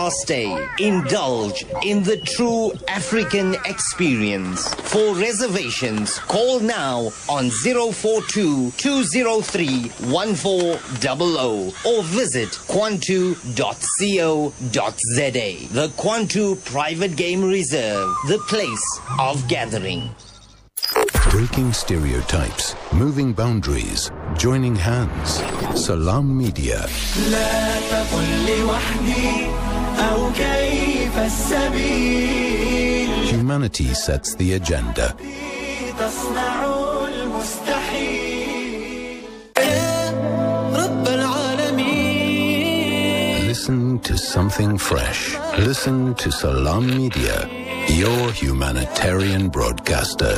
stay. Indulge in the true African experience. For reservations, call now on 042 203 1400 or visit kwantu.co.za. The Kwantu Private Game Reserve, the place of gathering. Breaking stereotypes, moving boundaries, joining hands. Salam Media. Humanity sets the agenda. Listen to something fresh. Listen to Salam Media, your humanitarian broadcaster.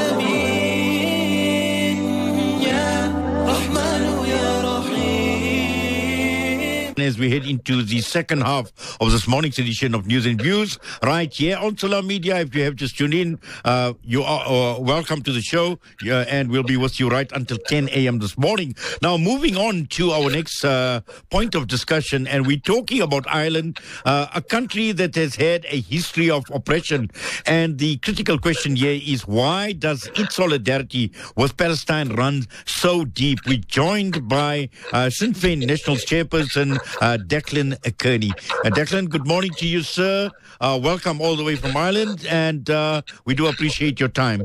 As we head into the second half of this morning's edition of News and Views, right here on Salam Media. If you have just tuned in, you are welcome to the show, and we'll be with you right until 10 a.m. this morning. Now, moving on to our next point of discussion, and we're talking about Ireland, a country that has had a history of oppression. And the critical question here is, why does its solidarity with Palestine run so deep? We're joined by Sinn Féin National's chairperson, Declan Kearney. Declan, good morning to you, sir. Welcome all the way from Ireland, and we do appreciate your time.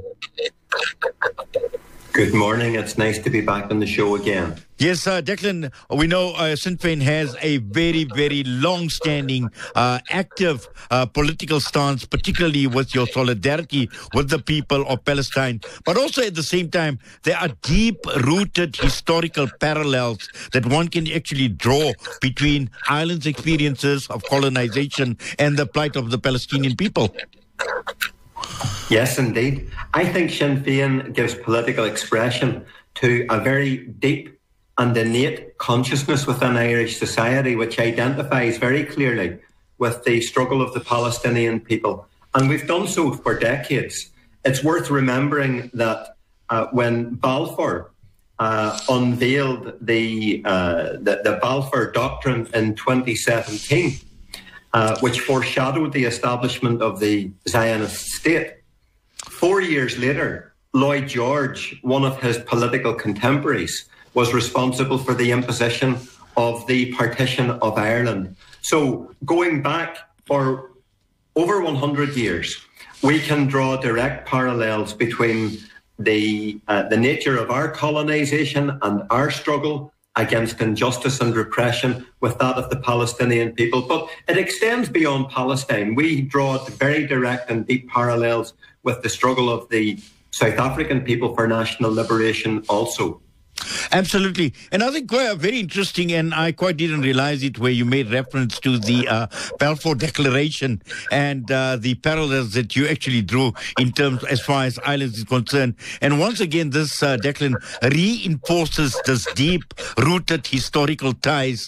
Good morning. It's nice to be back on the show again. Yes, Declan, we know Sinn Féin has a very, very long-standing, active political stance, particularly with your solidarity with the people of Palestine. But also at the same time, there are deep-rooted historical parallels that one can actually draw between Ireland's experiences of colonization and the plight of the Palestinian people. Yes, indeed. I think Sinn Féin gives political expression to a very deep and innate consciousness within Irish society, which identifies very clearly with the struggle of the Palestinian people. And we've done so for decades. It's worth remembering that when Balfour unveiled the Balfour Doctrine in 2017, which foreshadowed the establishment of the Zionist state, 4 years later, Lloyd George, one of his political contemporaries, was responsible for the imposition of the partition of Ireland. So going back for over 100 years, we can draw direct parallels between the nature of our colonisation and our struggle against injustice and repression with that of the Palestinian people. But it extends beyond Palestine. We draw very direct and deep parallels with the struggle of the South African people for national liberation also. Absolutely. And I think very interesting, and I quite didn't realize it, where you made reference to the Balfour Declaration and the parallels that you actually drew in terms as far as Ireland is concerned. And once again, this Declan reinforces this deep-rooted historical ties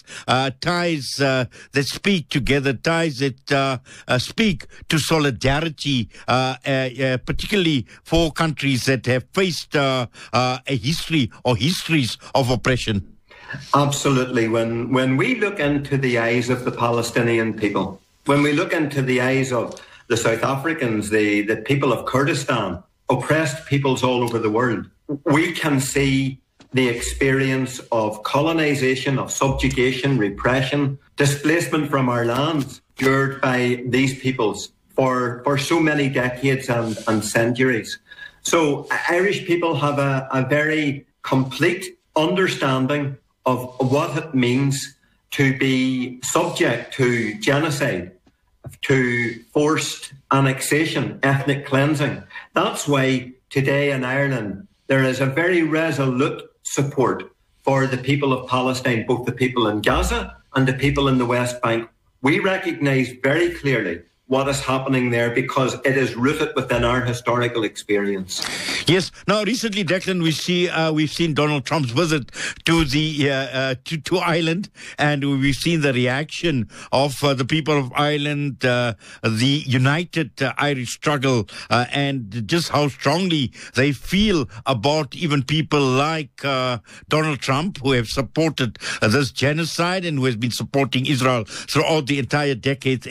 that speak together, ties that speak to solidarity, particularly for countries that have faced a history or histories of oppression. Absolutely. When we look into the eyes of the Palestinian people, when we look into the eyes of the South Africans, the people of Kurdistan, oppressed peoples all over the world, we can see the experience of colonization, of subjugation, repression, displacement from our lands, endured by these peoples for so many decades and centuries. So Irish people have a very complete understanding of what it means to be subject to genocide, to forced annexation, ethnic cleansing. That's why today in Ireland there is a very resolute support for the people of Palestine, both the people in Gaza and the people in the West Bank. We recognise very clearly what is happening there because it is rooted within our historical experience. Yes. Now, recently, Declan, we've seen Donald Trump's visit to the to Ireland, and we've seen the reaction of the people of Ireland, the united Irish struggle, and just how strongly they feel about even people like Donald Trump, who have supported this genocide and who has been supporting Israel throughout the entire decades.